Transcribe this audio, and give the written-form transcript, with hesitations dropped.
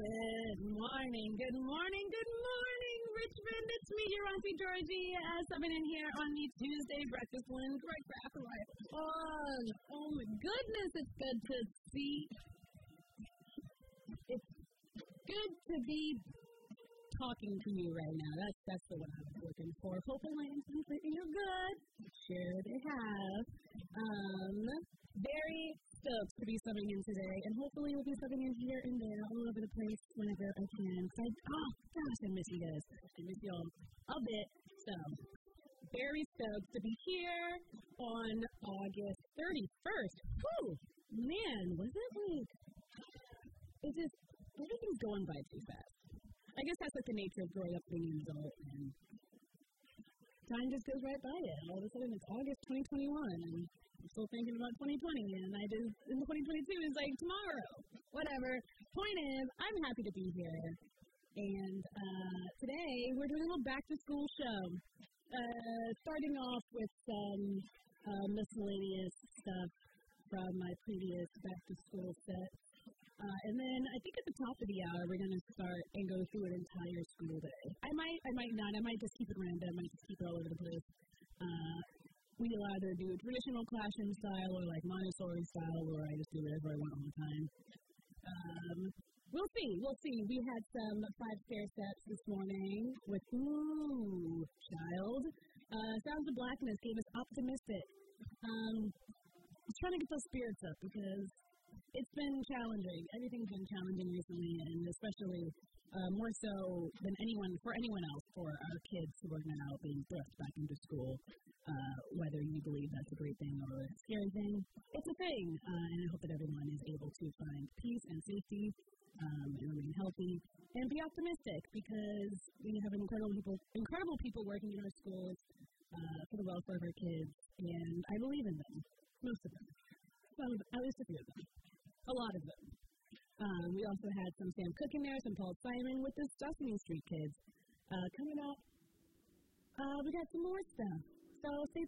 Good morning, Richmond. It's me, your Auntie Georgie, coming in here on the Tuesday breakfast when Greg Graff arrives on. Oh my goodness, it's good to see. It's good to be talking to you right now. That's the one I was looking for. Hopefully, you're good. Sure they have. Very stoked to be subbing in today, and hopefully we'll be subbing in here and there all over the place whenever I can. I miss you guys. I miss y'all a bit. So, very stoked to be here on August 31st. Whew! Man, was it like... everything's going by too fast. I guess that's like the nature of growing up being an adult, and time just goes right by it. All of a sudden, it's August 2021, and I'm still thinking about 2020, and in 2022 is like tomorrow. Whatever. Point is, I'm happy to be here, and today we're doing a little back-to-school show. Starting off with some miscellaneous stuff from my previous back-to-school set. And then I think at the top of the hour, we're going to start and go through an entire school day. I might not. I might just keep it random. I might just keep it all over the place. We'll either do traditional classroom style or like Montessori style, where I just do whatever I want all the time. We'll see. We had some 5-stair steps this morning with Child. Sounds of Blackness gave us Optimistic. Just trying to get those spirits up because it's been challenging. Everything's been challenging recently, and especially more so than for anyone else, for our kids who are now being thrust back into school. Whether you believe that's a great thing or a scary thing, it's a thing, and I hope that everyone is able to find peace and safety and remain healthy and be optimistic, because we have incredible people working in our schools for the welfare of our kids, and I believe in them, most of them. Well, at least a few of them. A lot of them. We also had some Sam Cooke in there, some Paul Simon with the Sesame Street kids. Coming up, we got some more stuff. So stay